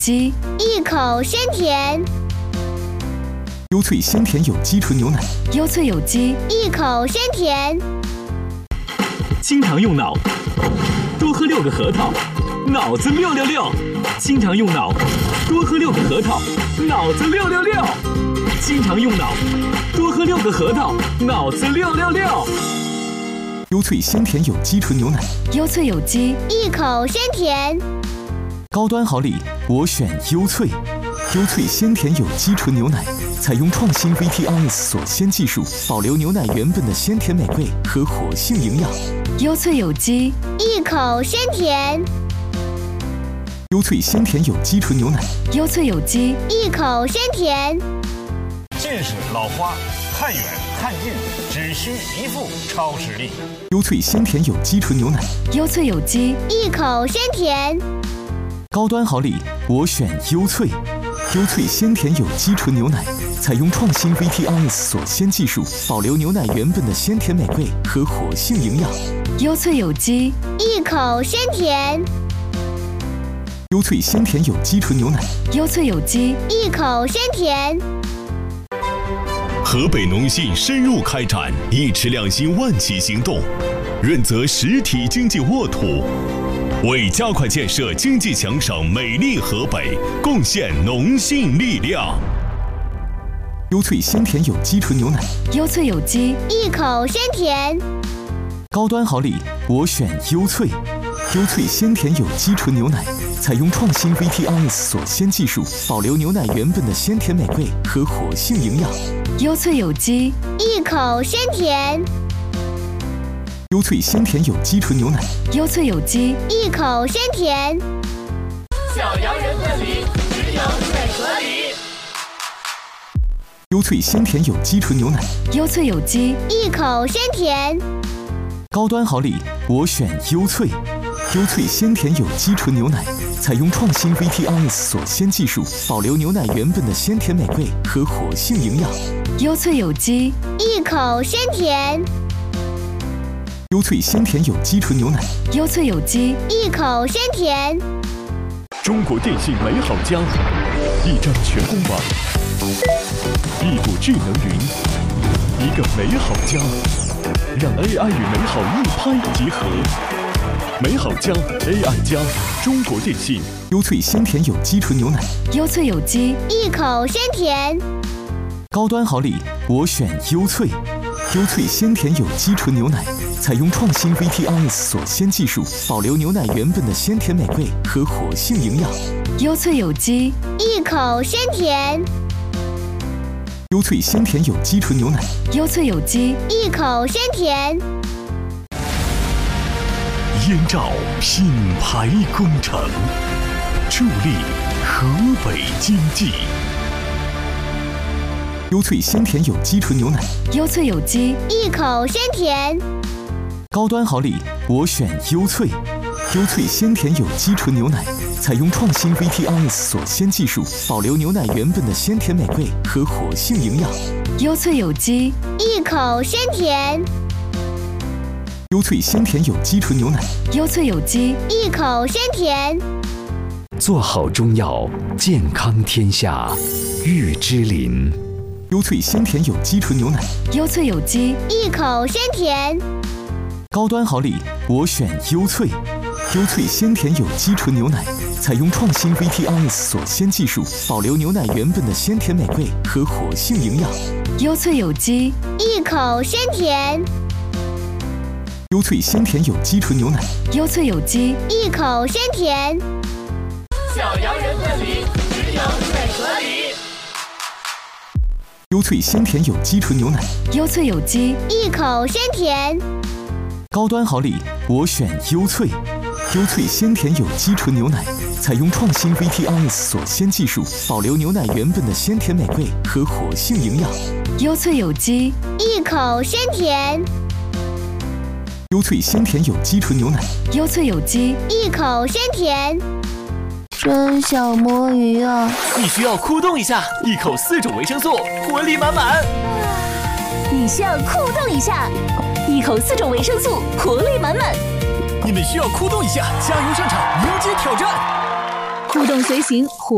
鸡， 一口鲜甜。 优脆鲜甜有机纯牛奶， 优脆有机， 一口鲜甜。 经常用脑，多喝6个核桃，脑子666。经常用脑，多喝6个核桃，脑子666。经常用脑，多喝6个核桃，脑子666。 优脆鲜甜有机纯牛奶， 优脆有机， 一口鲜甜。 高端好礼，我选优脆。优脆鲜甜有机纯牛奶，采用创新 VTRS 锁鲜技术，保留牛奶原本的鲜甜美味和活性营养。 优脆有机， 一口鲜甜。 优脆鲜甜有机纯牛奶， 优脆有机， 一口鲜甜。 近视、老花，看远看近，只需一副超视力。 优脆鲜甜有机纯牛奶， 优脆有机， 一口鲜甜。 高端好礼，我选优脆。优脆鲜甜有机纯牛奶，采用创新 VTRS 锁鲜技术，保留牛奶原本的鲜甜美味和活性营养。 优脆有机， 一口鲜甜。 优脆鲜甜有机纯牛奶， 优脆有机， 一口鲜甜。 河北农信深入开展一池2星万企行动，润泽实体经济沃土，为加快建设经济强省美丽河北贡献农信力量。 优脆鲜甜有机纯牛奶， 优脆有机， 一口鲜甜。 高端好礼，我选优脆。优脆鲜甜有机纯牛奶，采用创新 VTRS 锁鲜技术，保留牛奶原本的鲜甜美味和活性营养。 优脆有机， 一口鲜甜。 优脆鲜甜有机纯牛奶， 优脆有机， 一口鲜甜。 小羊人分离，只有水和梨。 优脆鲜甜有机纯牛奶， 优脆有机， 一口鲜甜。 高端好礼，我选优脆。优脆鲜甜有机纯牛奶，采用创新 VTRS 锁鲜技术，保留牛奶原本的鲜甜美味和活性营养。 优脆有机， 一口鲜甜。 优脆鲜甜有机纯牛奶， 优脆有机， 一口鲜甜。 中国电信美好家，一张全公网，一股智能云，一个美好家，让 AI 与美好一拍即合。美好家 AI 加中国电信。 优脆鲜甜有机纯牛奶， 优脆有机， 一口鲜甜。 高端好礼，我选优脆。优脆鲜甜有机纯牛奶，采用创新 VTRS 锁鲜技术，保留牛奶原本的鲜甜美味和活性营养。 优脆有机， 一口鲜甜。 优脆鲜甜有机纯牛奶， 优脆有机， 一口鲜甜。 燕赵品牌工程，助力河北经济。 优脆鲜甜有机纯牛奶， 优脆有机， 一口鲜甜。 高端好礼，我选优脆。优脆鲜甜有机纯牛奶，采用创新 VTRS 锁鲜技术，保留牛奶原本的鲜甜美味和活性营养。 优脆有机， 一口鲜甜。 优脆鲜甜有机纯牛奶， 优脆有机， 一口鲜甜。 做好中药，健康天下，玉芝林。 优脆鲜甜有机纯牛奶， 优脆有机， 一口鲜甜。 高端好礼，我选优脆。优脆鲜甜有机纯牛奶，采用创新 VTRS 锁鲜技术，保留牛奶原本的鲜甜美味和活性营养。 优脆有机， 一口鲜甜。 优脆鲜甜有机纯牛奶， 优脆有机， 一口鲜甜。 小羊人分离，只有水和梨。 优脆鲜甜有机纯牛奶， 优脆有机， 一口鲜甜。 高端好礼，我选优脆。优脆鲜甜有机纯牛奶，采用创新 VTRS 锁鲜技术，保留牛奶原本的鲜甜美味和活性营养。 优脆有机， 一口鲜甜。 优脆鲜甜有机纯牛奶， 优脆有机， 一口鲜甜。 真想摸鱼啊！ 你需要酷动一下，一口4种维生素，活力满满。 你需要酷动一下，一口4种维生素，活力满满。 你们需要酷动一下，加油上场，游街挑战。 酷动随行，活